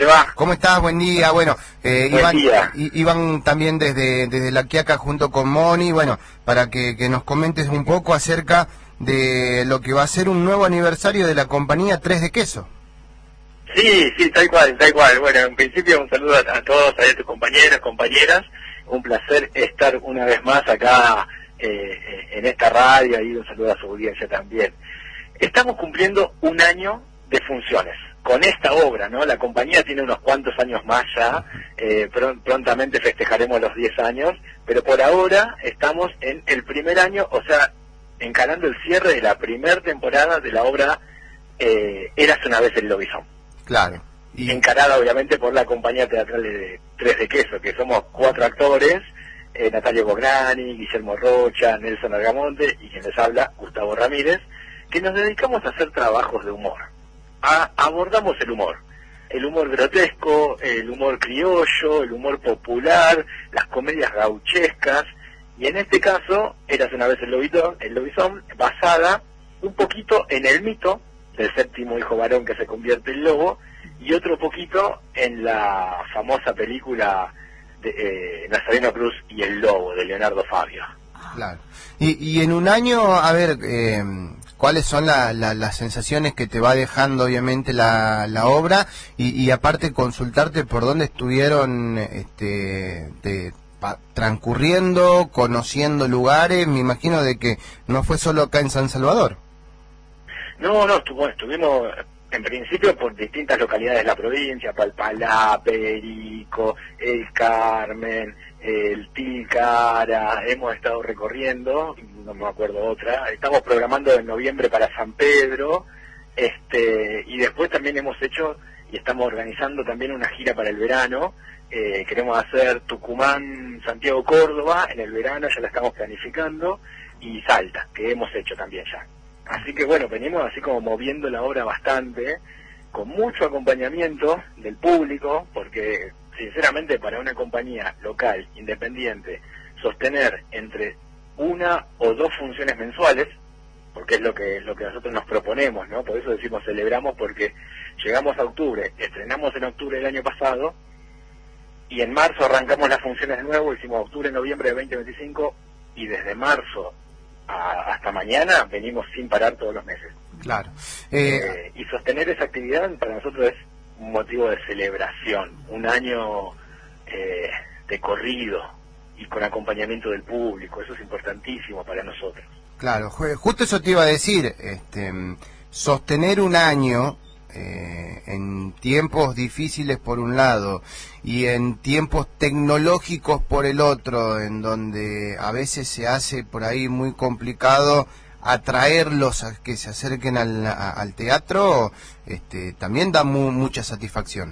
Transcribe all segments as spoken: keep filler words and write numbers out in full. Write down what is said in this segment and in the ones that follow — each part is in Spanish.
va? ¿Cómo estás? Buen día. Bueno, eh, Buen Iván, día. I- Iván también desde, desde La Quiaca junto con Moni, bueno, para que, que nos comentes un poco acerca de lo que va a ser un nuevo aniversario de la compañía Tres de Queso. Sí, sí, tal cual, tal cual. Bueno, en principio un saludo a, a todos, a tus compañeros, compañeras. Un placer estar una vez más acá eh, en esta radio y un saludo a su audiencia también. Estamos cumpliendo un año de funciones con esta obra, ¿no? La compañía tiene unos cuantos años más ya, eh, pr prontamente festejaremos los diez años, pero por ahora estamos en el primer año, o sea, encarando el cierre de la primera temporada de la obra eh, Érase una vez el Lobizón. Claro. Y... encarada obviamente por la compañía teatral de Tres de Queso, que somos cuatro actores, eh, Natalia Bognani, Guillermo Rocha, Nelson Argamonte y quien les habla, Gustavo Ramírez, que nos dedicamos a hacer trabajos de humor. A, abordamos el humor, el humor grotesco, el humor criollo, el humor popular, las comedias gauchescas, y en este caso, Érase una vez el Lobizón, el Lobizón, basada un poquito en el mito del séptimo hijo varón que se convierte en lobo, y otro poquito en la famosa película de eh, Nazareno Cruz y el lobo, de Leonardo Fabio. Claro. Y, y en un año, a ver, eh, ¿cuáles son la, la, las sensaciones que te va dejando obviamente la, la obra? Y, y aparte consultarte por dónde estuvieron este, de, pa, transcurriendo, conociendo lugares. Me imagino de que no fue solo acá en San Salvador. No, no, estuvo, estuvimos en principio por distintas localidades de la provincia, Palpalá, Perico, El Carmen, el Tilcara, hemos estado recorriendo, no me acuerdo otra, estamos programando en noviembre para San Pedro, este, y después también hemos hecho y estamos organizando también una gira para el verano, eh, queremos hacer Tucumán, Santiago, Córdoba en el verano, ya la estamos planificando, y Salta, que hemos hecho también ya. Así que bueno, venimos así como moviendo la obra bastante, con mucho acompañamiento del público, porque sinceramente para una compañía local, independiente, sostener entre una o dos funciones mensuales, porque es lo que lo que nosotros nos proponemos, ¿no? Por eso decimos celebramos, porque llegamos a octubre, estrenamos en octubre del año pasado, y en marzo arrancamos las funciones de nuevo, hicimos octubre, noviembre de veinte veinticinco, y desde marzo A, hasta mañana venimos sin parar todos los meses. Claro. Eh... Eh, y sostener esa actividad para nosotros es un motivo de celebración, un año eh, de corrido y con acompañamiento del público, eso es importantísimo para nosotros. Claro, justo eso te iba a decir, este, sostener un año eh, en tiempos difíciles por un lado y en tiempos tecnológicos por el otro, en donde a veces se hace por ahí muy complicado atraerlos a que se acerquen al, a, al teatro, este, también da mu mucha satisfacción.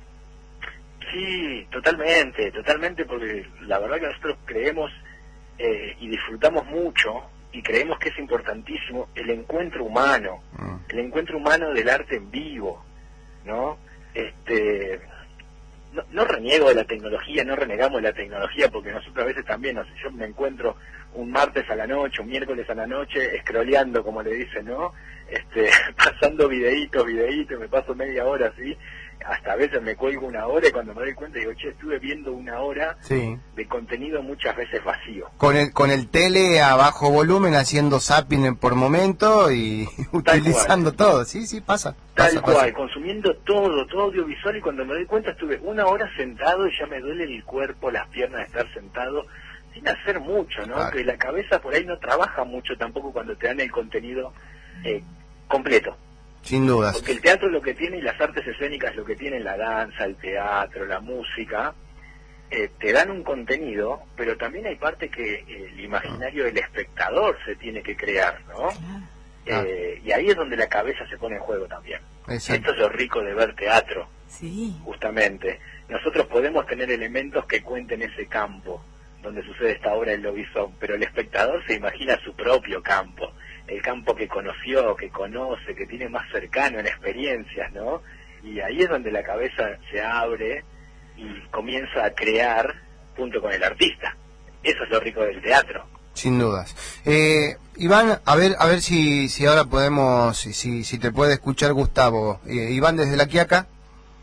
Sí, totalmente, totalmente, porque la verdad que nosotros creemos eh, y disfrutamos mucho y creemos que es importantísimo el encuentro humano, mm. el encuentro humano del arte en vivo, ¿no? Este, no, no reniego de la tecnología, no renegamos de la tecnología, porque nosotros a veces también, no sé, yo me encuentro un martes a la noche, un miércoles a la noche, scrolleando, como le dicen, ¿no? Este, pasando videitos, videitos, me paso media hora así, hasta a veces me cuelgo una hora y cuando me doy cuenta digo, che, estuve viendo una hora sí. de contenido muchas veces vacío. Con el con el tele a bajo volumen, haciendo zapping por momento y Tal utilizando cual. todo, sí, sí, pasa. Tal pasa, cual, pasa. consumiendo todo, todo audiovisual, y cuando me doy cuenta estuve una hora sentado y ya me duele el cuerpo, las piernas de estar sentado sin hacer mucho, ¿no? Claro. Que la cabeza por ahí no trabaja mucho tampoco cuando te dan el contenido eh, completo. Sin dudas. Porque el teatro lo que tiene, y las artes escénicas lo que tienen, la danza, el teatro, la música, eh, te dan un contenido, pero también hay parte que eh, el imaginario del espectador se tiene que crear, ¿no? Claro. Eh, y ahí es donde la cabeza se pone en juego también. Exacto. Esto es lo rico de ver teatro, sí. Justamente. Nosotros podemos tener elementos que cuenten ese campo donde sucede esta obra del Lobizón, pero el espectador se imagina su propio campo, el campo que conoció, que conoce, que tiene más cercano en experiencias, ¿no? Y ahí es donde la cabeza se abre y comienza a crear junto con el artista. Eso es lo rico del teatro. Sin dudas. Eh, Iván, a ver, a ver si, si ahora podemos, si, si te puede escuchar Gustavo. Eh, Iván, desde La Quiaca.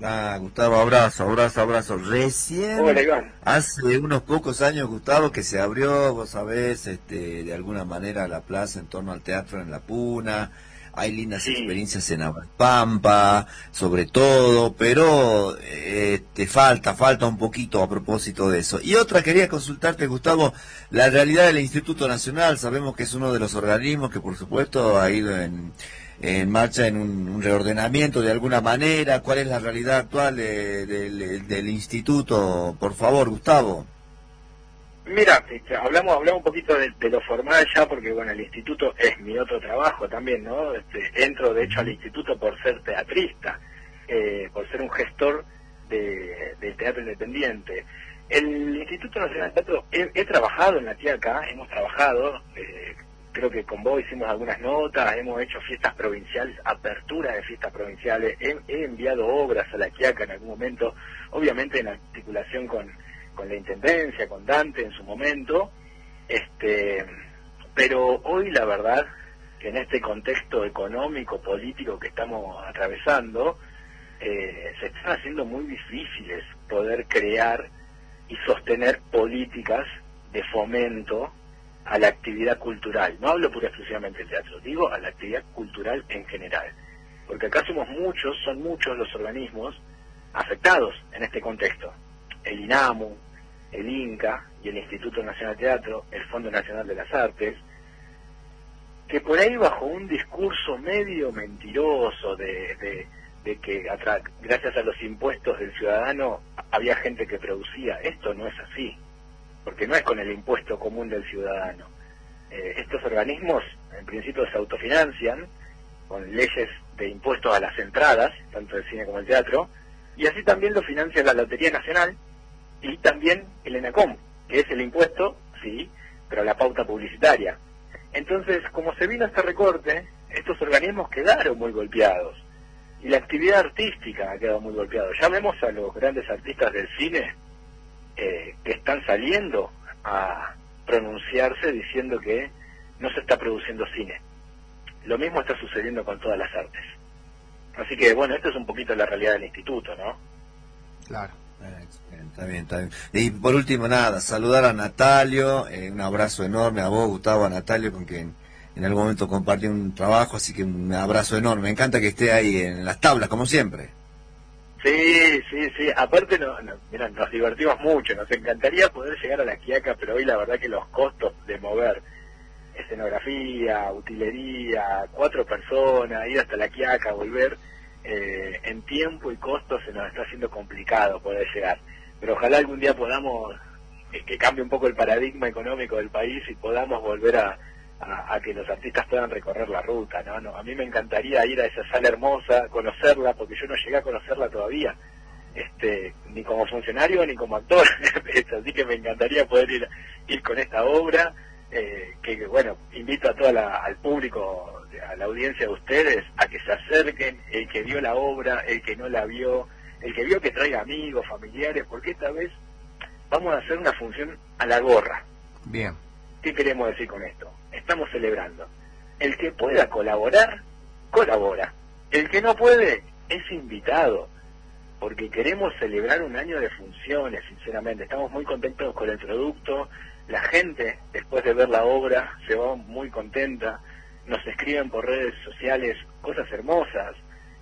Ah, Gustavo, abrazo, abrazo, abrazo. Recién, Hola, Iván. hace unos pocos años, Gustavo, que se abrió, vos sabés, este, de alguna manera la plaza en torno al teatro en La Puna. Hay lindas Sí, experiencias en Pampa, sobre todo, pero eh, te falta, falta un poquito a propósito de eso. Y otra, quería consultarte, Gustavo, la realidad del Instituto Nacional. Sabemos que es uno de los organismos que, por supuesto, ha ido en en marcha en un, un reordenamiento de alguna manera. ¿Cuál es la realidad actual de- de- del instituto? Por favor, Gustavo. mira, este, hablamos hablamos un poquito de, de lo formal ya, porque bueno, el instituto es mi otro trabajo también, ¿no? Este, entro de hecho al instituto por ser teatrista, eh, por ser un gestor de, del teatro independiente. El Instituto Nacional de Teatro, he, he trabajado en la T I A C A, hemos trabajado, eh, creo que con vos hicimos algunas notas, hemos hecho fiestas provinciales, apertura de fiestas provinciales, he, he enviado obras a la T I A C A en algún momento, obviamente en articulación con, con la Intendencia, con Dante en su momento, este, pero hoy la verdad que en este contexto económico, político que estamos atravesando, eh, se están haciendo muy difíciles poder crear y sostener políticas de fomento a la actividad cultural. No hablo pura exclusivamente del teatro, digo a la actividad cultural en general. Porque acá somos muchos, son muchos los organismos afectados en este contexto. El INAMU, el INCA y el Instituto Nacional de Teatro, el Fondo Nacional de las Artes, que por ahí bajo un discurso medio mentiroso de, de, de que atra- gracias a los impuestos del ciudadano había gente que producía. Esto no es así, porque no es con el impuesto común del ciudadano. Eh, estos organismos en principio se autofinancian con leyes de impuestos a las entradas, tanto el cine como el teatro, y así también lo financia la Lotería Nacional y también el ENACOM, que es el impuesto, sí, pero a la pauta publicitaria. Entonces, como se vino este recorte, estos organismos quedaron muy golpeados y la actividad artística ha quedado muy golpeada. Ya vemos a los grandes artistas del cine eh, que están saliendo a pronunciarse diciendo que no se está produciendo cine. Lo mismo está sucediendo con todas las artes. Así que, bueno, esto es un poquito la realidad del instituto, ¿no? Claro. Eh, Está bien, está bien. Y por último, nada, saludar a Natalio, eh, un abrazo enorme a vos, Gustavo, a Natalio, con quien en algún momento compartí un trabajo, así que un abrazo enorme. Me encanta que esté ahí en las tablas, como siempre. Sí, sí, sí. Aparte, no, no, mirá, nos divertimos mucho. Nos encantaría poder llegar a la Quiaca, pero hoy la verdad que los costos de mover escenografía, utilería, cuatro personas, ir hasta la Quiaca, volver, eh, en tiempo y costo se nos está haciendo complicado poder llegar. Pero ojalá algún día podamos, eh, que cambie un poco el paradigma económico del país y podamos volver a, a, a que los artistas puedan recorrer la ruta, ¿no? No, a mí me encantaría ir a esa sala hermosa, conocerla, porque yo no llegué a conocerla todavía, este, ni como funcionario ni como actor, así que me encantaría poder ir, ir con esta obra. Eh, que, que bueno, invito a toda la, al público, a la audiencia de ustedes, a que se acerquen, el que vio la obra, el que no la vio, el que vio que traiga amigos, familiares, porque esta vez vamos a hacer una función a la gorra. Bien. ¿Qué queremos decir con esto? Estamos celebrando. El que pueda colaborar, colabora. El que no puede, es invitado, porque queremos celebrar un año de funciones, sinceramente. Estamos muy contentos con el producto. La gente, después de ver la obra, se va muy contenta, nos escriben por redes sociales cosas hermosas,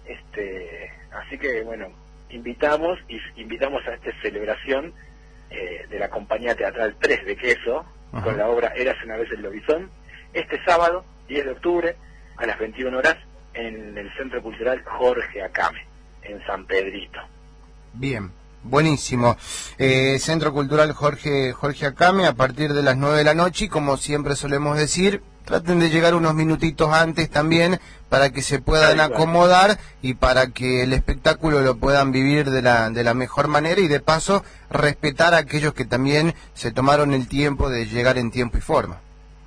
este, así que bueno, invitamos y invitamos a esta celebración eh, de la compañía teatral Tres de Queso, Ajá. con la obra Érase una vez el lobizón, este sábado, diez de octubre, a las veintiuna horas, en el Centro Cultural Jorge Acame, en San Pedrito. Bien. Buenísimo. Eh, Centro Cultural Jorge Jorge Acame, a partir de las nueve de la noche, y como siempre solemos decir, traten de llegar unos minutitos antes también para que se puedan acomodar y para que el espectáculo lo puedan vivir de la, de la mejor manera, y de paso respetar a aquellos que también se tomaron el tiempo de llegar en tiempo y forma.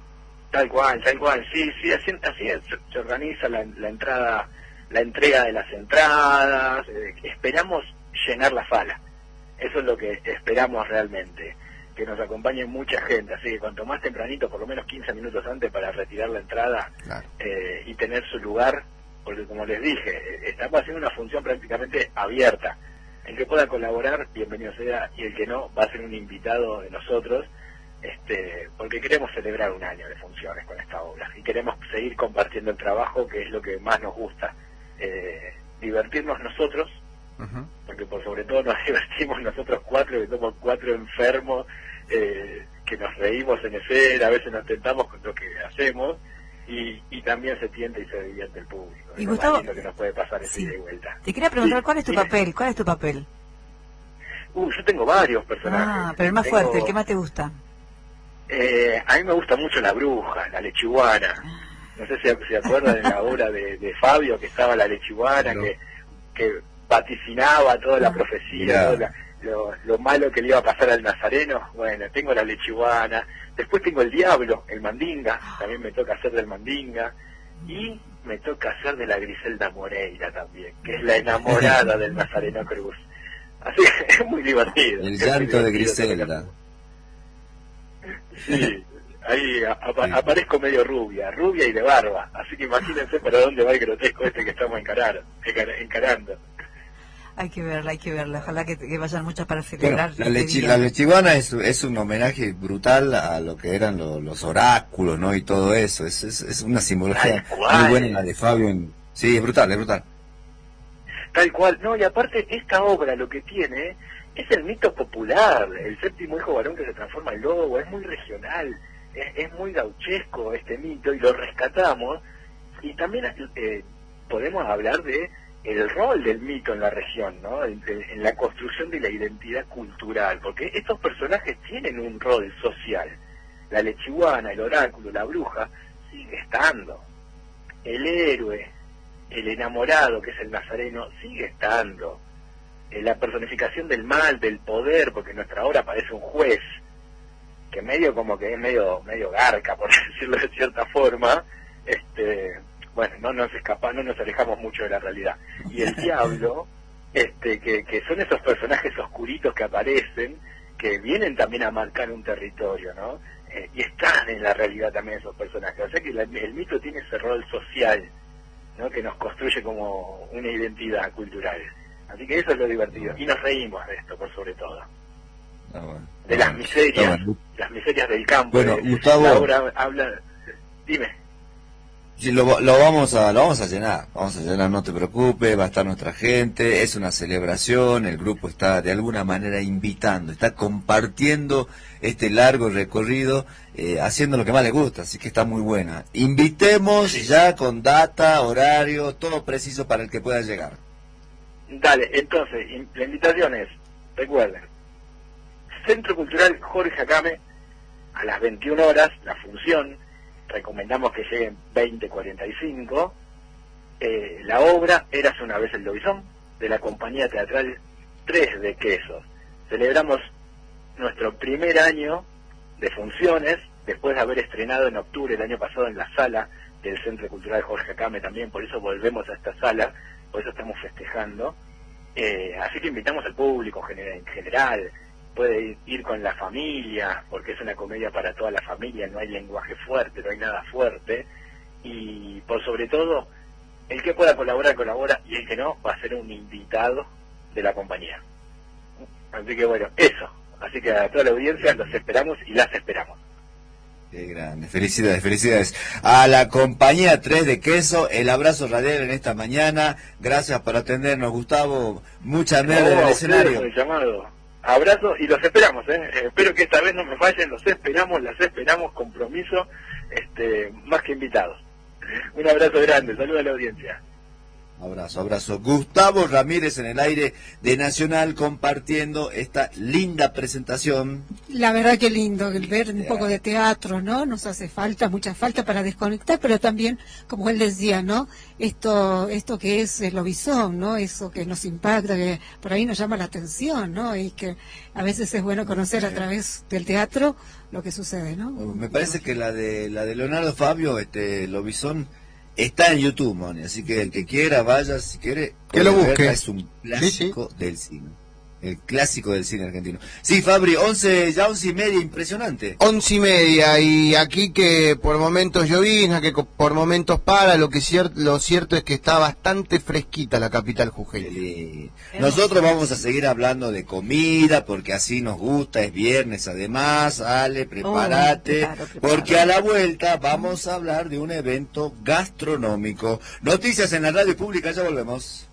Tal cual, tal cual, sí, sí, así, así es, se organiza la, la entrada, la entrega de las entradas, eh, esperamos llenar la sala. Eso es lo que esperamos realmente, que nos acompañe mucha gente, así que cuanto más tempranito, por lo menos quince minutos antes para retirar la entrada, claro. eh, y tener su lugar, porque como les dije, estamos haciendo una función prácticamente abierta. El que pueda colaborar, bienvenido sea, y el que no, va a ser un invitado de nosotros, este, porque queremos celebrar un año de funciones con esta obra, y queremos seguir compartiendo el trabajo, que es lo que más nos gusta, eh, divertirnos nosotros, uh-huh. porque por sobre todo nos divertimos nosotros cuatro, que somos cuatro enfermos, eh, que nos reímos en escena, a veces nos tentamos con lo que hacemos, y, y también se tiende y se divierte el público. Y Gustavo, lo que nos puede pasar es sí. ida y vuelta. Te quería preguntar, sí, ¿cuál es tu dime. papel? ¿Cuál es tu papel? Uh, yo tengo varios personajes. Ah, pero el más tengo, fuerte, el que más te gusta. Eh, a mí me gusta mucho la bruja, la lechiguana. No sé si se si acuerdan de la obra de, de Fabio, que estaba la lechiguana, no. que, que vaticinaba toda la profecía, todo la, lo, lo malo que le iba a pasar al nazareno. Bueno, tengo la lechiguana. Después tengo el diablo, el mandinga, también me toca hacer del mandinga. Y me toca hacer de la Griselda Moreira también, que es la enamorada del Nazareno Cruz. Así que es muy divertido. El llanto de Griselda. Sí, ahí apa aparezco medio rubia, rubia y de barba. Así que imagínense para dónde va el grotesco este que estamos encarar, encarando. Hay que verla, hay que verla. Ojalá que, que vayan muchas para celebrar. Bueno, la, lechi, la lechiguana es, es un homenaje brutal a lo que eran lo, los oráculos, ¿no? Y todo eso. Es, es, es una simbología muy buena la de Fabio. En... Sí, es brutal, es brutal. Tal cual. No, y aparte, esta obra lo que tiene es el mito popular. El séptimo hijo varón que se transforma en lobo. Es muy regional. Es, es muy gauchesco este mito y lo rescatamos. Y también eh, podemos hablar de el rol del mito en la región, ¿no? En, en la construcción de la identidad cultural, porque estos personajes tienen un rol social. La lechiguana, el oráculo, la bruja, sigue estando. El héroe, el enamorado, que es el nazareno, sigue estando. Eh, la personificación del mal, del poder, porque en nuestra obra aparece un juez, que medio como que es medio, medio garca, por decirlo de cierta forma, este... bueno, no nos escapa, no nos alejamos mucho de la realidad. Y el diablo, este, que, que son esos personajes oscuritos que aparecen, que vienen también a marcar un territorio, ¿no? Eh, y están en la realidad también esos personajes. O sea que la, el mito tiene ese rol social, ¿no? Que nos construye como una identidad cultural. Así que eso es lo divertido. Y nos reímos de esto, por sobre todo. Ah, bueno. De las miserias, ah, bueno. las miserias del campo. Bueno, de, Gustavo... Laura habla... Dime. Sí, lo, lo vamos a lo vamos a llenar, vamos a llenar, no te preocupes, va a estar nuestra gente, es una celebración, el grupo está de alguna manera invitando, está compartiendo este largo recorrido, eh, haciendo lo que más le gusta, así que está muy buena. Invitemos sí. ya con data, horario, todo preciso para el que pueda llegar. Dale, entonces, la invitación es, recuerden, Centro Cultural Jorge Jacame, a las veintiuna horas, la función. Recomendamos que lleguen veinte cuarenta y cinco. Eh, la obra Érase una vez el lobizón, de la compañía teatral Tres de Quesos. Celebramos nuestro primer año de funciones, después de haber estrenado en octubre del año pasado en la sala del Centro Cultural Jorge Jacame también, por eso volvemos a esta sala, por eso estamos festejando. Eh, así que invitamos al público en general, puede ir, ir con la familia, porque es una comedia para toda la familia, no hay lenguaje fuerte, no hay nada fuerte, y por sobre todo, el que pueda colaborar, colabora, y el que no, va a ser un invitado de la compañía. Así que bueno, eso. Así que a toda la audiencia los esperamos y las esperamos. Qué grande, felicidades, felicidades. A la compañía Tres de Queso, el abrazo radial en esta mañana, gracias por atendernos, Gustavo, mucha mierda no, en el escenario. El llamado. Abrazo y los esperamos, ¿eh? Eh, espero que esta vez no me fallen, los esperamos, las esperamos, compromiso, este, más que invitados. Un abrazo grande, saludos a la audiencia. Abrazo, abrazo. Gustavo Ramírez en el aire de Nacional compartiendo esta linda presentación. La verdad que lindo, el ver un poco de teatro, ¿no? Nos hace falta, mucha falta para desconectar, pero también, como él decía, ¿no? Esto esto que es el lobizón, ¿no? Eso que nos impacta, que por ahí nos llama la atención, ¿no? Y que a veces es bueno conocer a través del teatro lo que sucede, ¿no? Me parece que la de la de Leonardo Fabio, este lobizón, está en YouTube, Moni, así que el que quiera vaya, si quiere, que lo busque. Es un clásico sí, sí. del cine. El clásico del cine argentino. Sí, Fabri, once, ya once y media, impresionante. Once y media, y aquí que por momentos llovizna, que co- por momentos para, lo que cier- lo cierto es que está bastante fresquita la capital jujeña. Eh, Nosotros vamos a seguir hablando de comida, porque así nos gusta, es viernes además, Ale, prepárate, claro, prepárate. porque a la vuelta vamos a hablar de un evento gastronómico. Noticias en la radio pública, ya volvemos.